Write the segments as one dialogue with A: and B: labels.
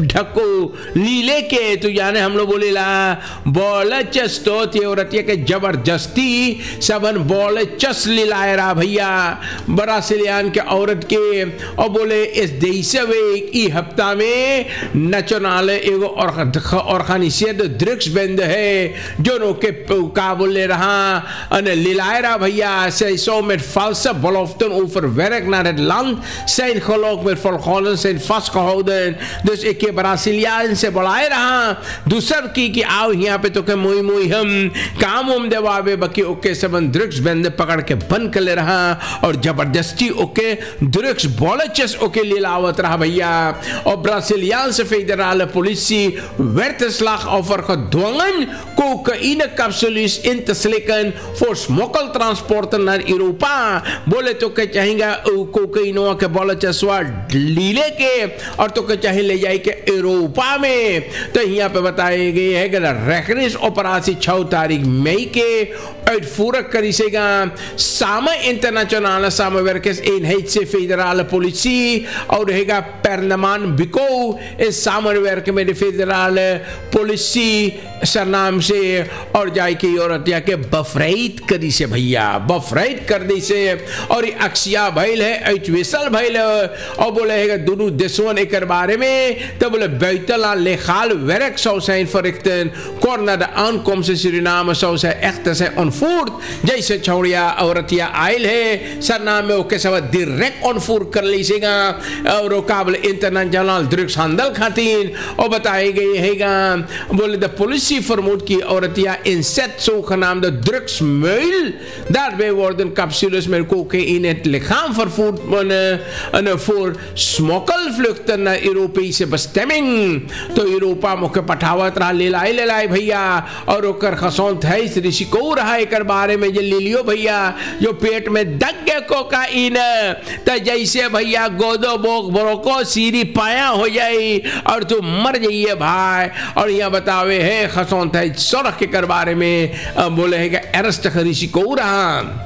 A: ढको लीले के तो यानी हम लोग बोलेला बोले चस तो ते औरतिया के जबरदस्ती सबन बोले चस लिलाए रहा भैया ब्राजीलियन के औरत के और बोले इस देश में ई हफ्ता में नेशनल एगो ऑर्गेनाइजेशन ड्रग्स बंद है जो नो के का बोले रहा अने लिलाए रहा भैया से सो में false beloften over werk naar het land zijn geloof met volkomen zijn vastgehouden dus ik heb Braziliaan से बुलाए रहा दूसर की आओ यहाँ पे तो के मुई मुई हम काम उम देवावे बाकी ओके सबन ड्रग्स बंद पकड़ के बंद कर ले रहा और जबरदस्ती ओके ड्रग्स बॉलेचस ओके लीलावत रहा भैया और Braziliaanse federale politie werd de slachtoffer gedwongen cocaïne capsules in te slikken voor smokkeltransporten naar Europa बोले तो क्या चाहेंगे कोकाइनों के बॉलेचस लीले के और तो क्या चाहे ले जाए के यूरोपा में तो यहाँ पे बताए गए है कि रेकनिस ऑपरेशन 6 तारीख मई के uitvoerig करीसेगा samen internationale samenwerkers eenheid से federale politie और रहेगा Pernambuco बिको इस samenwerken met de federale politie सरनाम से और जाए के औरतिया के बफराइद करी से भैया बफराइद कर दी से और अक्सिया भइल है ऐचवेसल भइल और बोले है दोनों देशों एक बारे में तो बोले buitenland legaal werk zou zijn verrichten kort na de aankomst Suriname zou zij echt zijn ontvoerd जैसे छौड़िया औरतिया आयल है सरनाम में ओके सब डायरेक्ट ऑनफोर कर लीजिएगा और काबल इंटरनेशनल ड्रग्स handel खातिर और बताए गए हैगा बोले द पुलिस vermoedt की औरतिया inzet zogenaamde drugsmuil daarbij worden capsules met cocaïne in het lichaam vervoerd voor smokkelvluchten naar Europese bestemming तो यूरोपा मुख्य पठावत रहा ले भैया और ओकर gezondheid risico रहा एक बारे में जो ले लियो भैया जो पेट में दग गए कोकाइन तो जैसे भैया गोदो बोक ब्रोको सीरी पाया हो जाए और तू मर जाइए भाई और यहाँ बतावे है gezondheid zorg के बारे में बोले है कि अरेस्ट risico रहा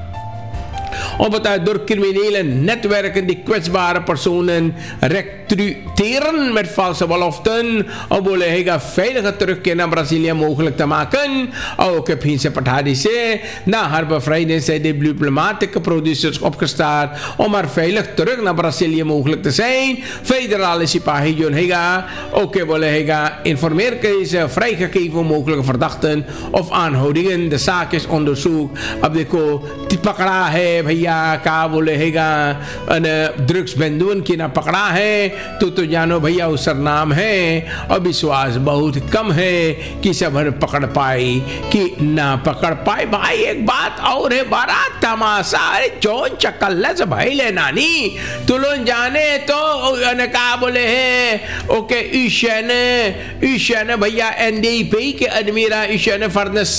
A: और बताया door criminele netwerken die kwetsbare personen recruteren met valse beloften और बोले हैगा veilige terugkeer naar Brazilië mogelijk te maken ook heb hier se partij se na haar bevrijding zijn de diplomatieke producers opgestart om maar veilig terug naar Brazilië mogelijk te zijn federale sipahijon हैगा ook बोले हैगा informeer deze vrijgegeven mogelijke verdachten of aanhoudingen de zaak is onderzoek अब देखो पकड़ा है भैया का बोले हैगा ड्रग्स बंदून की ना पकड़ा है तो जानो भैया उस नाम है और विश्वास बहुत कम है कि सब पकड़ पाई कि ना पकड़ पाए भाई एक बात और है बड़ा तमाशा अरे चौन चक्कल्ला से भाई ले नानी तो लोग जाने तो का बोले है ओके ईशन भैया NDP के अदमीरा ईशन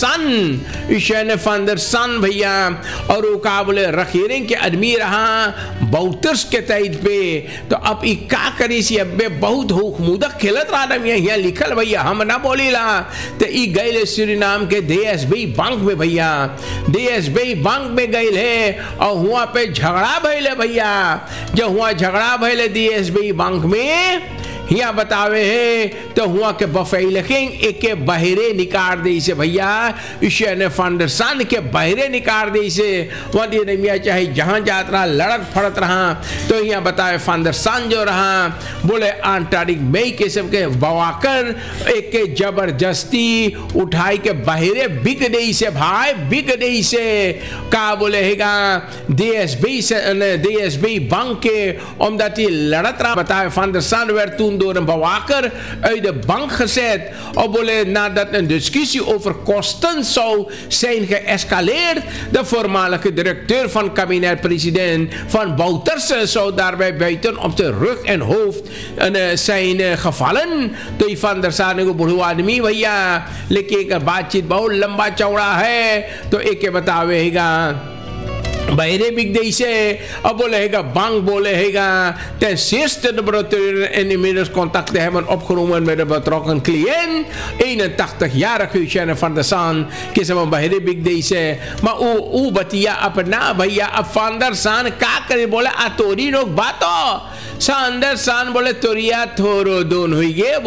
A: फर्दरसन भैया और वो का बोले रखीरें के आदमी रहा बहुतर्स के तैद पे तो अब ई का करी सी अबे बहुत हुकमुदक खेलत रहा यहाँ लिखल भैया हम ना बोलीला तो ई गए सूरीनाम के DSB बैंक में भैया DSB बैंक में गए है और हुआ पे झगड़ा भइले भैया जब हुआ झगड़ा भइले DSB बैंक में यहाँ बतावे है तो हुआ के बफेल किंग एक के बहरे निकाल दे से भैया ईशन फंडरसन के बहरे निकाल दे से वहाँ मियाँ चाहे जहाँ जात रहा लड़त फड़त रहा तो यहाँ बतावे फंडरसन जो रहा बोले 8 तारीख मई के सबके बवाकर एक के जबरदस्ती उठाई के बहरे बिक दे से भाई बिक दे से का बोले हैगा DSB बैंक के omdat लड़त रहा बतावे फंडरसन werd toen door een bewaker uit de bank gezet. Obole nadat een discussie over kosten zou zijn geëscaleerd. De voormalige directeur van kabinet-president van Bouterse zou daarbij buiten op de rug en hoofd zijn gevallen. तो इफान दर्शाने को बुढ़ू आदमी भैया लेकिन एक बातचीत बहुत लंबा चौड़ा है तो एक बतावेगा बहरे बिक दे से अब बोले हैगा bank बोले हैगा ten eerste de broodeur en inmiddels contacten hebben opgenomen met de betrokken cliënt 81-jarige Eugène van der Saan की सब बहरे बिक दे से maar u बतिया अपना भैया अब van der Saan का करे बोले आतोरी लोग बातो सांदर सान बोले तोरिया थोरो दोन हुई